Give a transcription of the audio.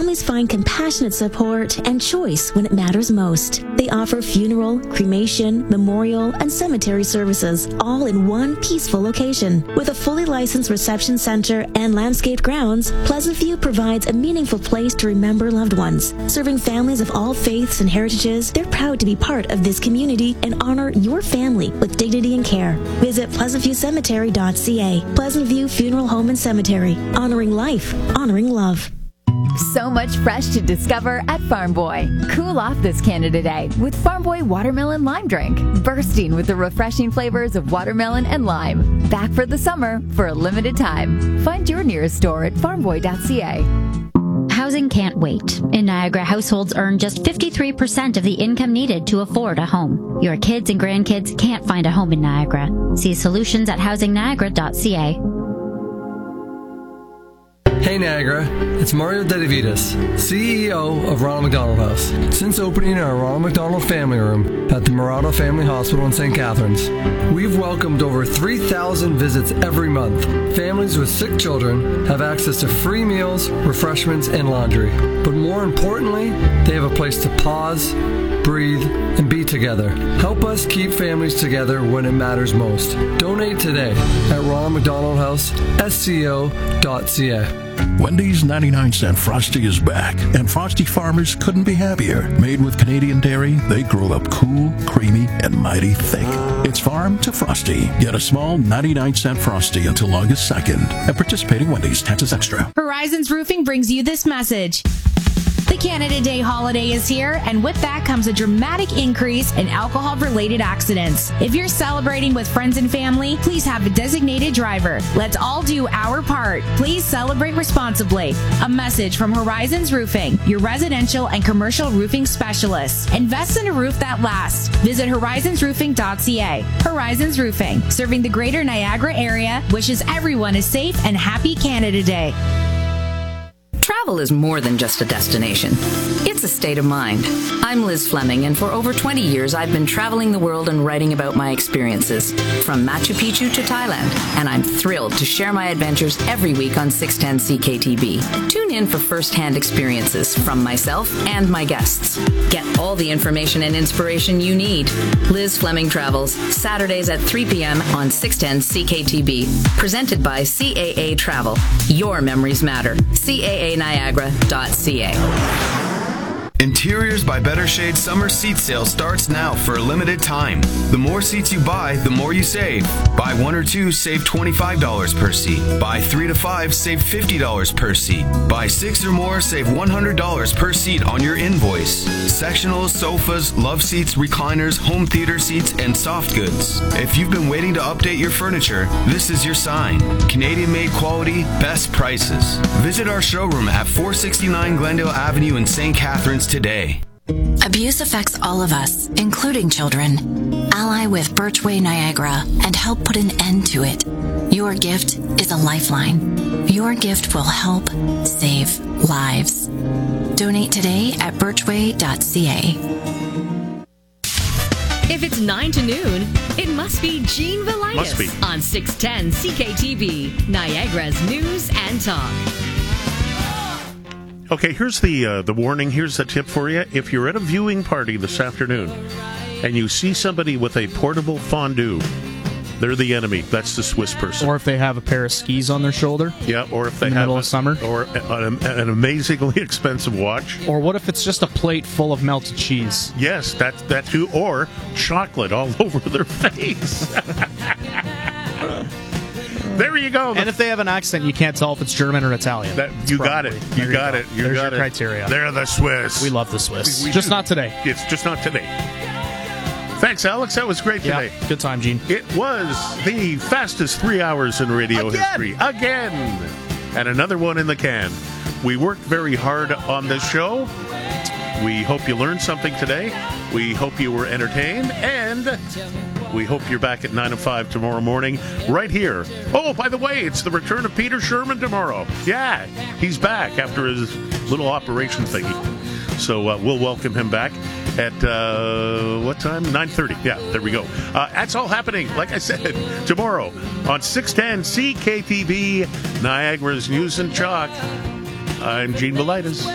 families find compassionate support and choice when it matters most. They offer funeral, cremation, memorial, and cemetery services, all in one peaceful location. With a fully licensed reception center and landscaped grounds, Pleasant View provides a meaningful place to remember loved ones. Serving families of all faiths and heritages, they're proud to be part of this community and honor your family with dignity and care. Visit pleasantviewcemetery.ca. Pleasant View Funeral Home and Cemetery. Honoring life, honoring love. So much fresh to discover at Farm Boy. Cool off this Canada Day with Farm Boy Watermelon Lime Drink. Bursting with the refreshing flavors of watermelon and lime. Back for the summer for a limited time. Find your nearest store at farmboy.ca. Housing can't wait. In Niagara, households earn just 53% of the income needed to afford a home. Your kids and grandkids can't find a home in Niagara. See solutions at housingniagara.ca. Hey Niagara, it's Mario Dedivitas, CEO of Ronald McDonald House. Since opening our Ronald McDonald Family Room at the Murado Family Hospital in St. Catharines, we've welcomed over 3,000 visits every month. Families with sick children have access to free meals, refreshments, and laundry. But more importantly, they have a place to pause, breathe, and be together. Help us keep families together when it matters most. Donate today at Ronald McDonald House, SCO.ca. Wendy's 99-cent Frosty is back, and Frosty farmers couldn't be happier. Made with Canadian dairy, they grow up cool, creamy, and mighty thick. It's farm to Frosty. Get a small 99-cent Frosty until August 2nd at participating Wendy's. Taxes extra. Horizons Roofing brings you this message. The Canada Day holiday is here, and with that comes a dramatic increase in alcohol-related accidents. If you're celebrating with friends and family, please have a designated driver. Let's all do our part. Please celebrate responsibly. A message from Horizons Roofing, your residential and commercial roofing specialists. Invest in a roof that lasts. Visit horizonsroofing.ca. Horizons Roofing, serving the greater Niagara area, wishes everyone a safe and happy Canada Day. Travel is more than just a destination. It's a state of mind. I'm Liz Fleming, and for over 20 years, I've been traveling the world and writing about my experiences, from Machu Picchu to Thailand, and I'm thrilled to share my adventures every week on 610 CKTB. Tune in for first-hand experiences from myself and my guests. Get all the information and inspiration you need. Liz Fleming Travels, Saturdays at 3 p.m. on 610 CKTB. Presented by CAA Travel. Your memories matter. CAANiagara.ca. Interiors by Better Shade summer seat sale starts now for a limited time. The more seats you buy, the more you save. Buy 1 or 2, save $25 per seat. Buy 3 to 5, save $50 per seat. Buy 6 or more, save $100 per seat on your invoice. Sectionals, sofas, love seats, recliners, home theater seats, and soft goods. If you've been waiting to update your furniture, this is your sign. Canadian-made quality, best prices. Visit our showroom at 469 Glendale Avenue in St. Catharines today. Abuse affects all of us, including children. Ally with Birchway Niagara and help put an end to it. Your gift is a lifeline. Your gift will help save lives. Donate today at birchway.ca. If it's 9 to noon, it must be Jean Velitis Must be. On 610 CKTB, Niagara's News and Talk. Okay, here's the warning. Here's a tip for you. If you're at a viewing party this afternoon and you see somebody with a portable fondue, they're the enemy. That's the Swiss person. Or if they have a pair of skis on their shoulder. Yeah, or if they in the have middle of summer. Or an amazingly expensive watch. Or what if it's just a plate full of melted cheese? Yes, that too. Or chocolate all over their face. There you go. And if they have an accent, you can't tell if it's German or Italian. You got it. You got it. There's your criteria. They're the Swiss. We love the Swiss. We just do. not today. It's just not today. Thanks, Alex. That was great today. Yeah, good time, Gene. It was the fastest 3 hours in radio history. Again! And another one in the can. We worked very hard on this show. We hope you learned something today. We hope you were entertained. And we hope you're back at 9 and 5 tomorrow morning, right here. Oh, by the way, it's the return of Peter Sherman tomorrow. Yeah, he's back after his little operation thingy. So we'll welcome him back at, what time? 9:30. Yeah, there we go. That's all happening, like I said, tomorrow on 610 CKTV, Niagara's News and Chalk. I'm Gene Velitis.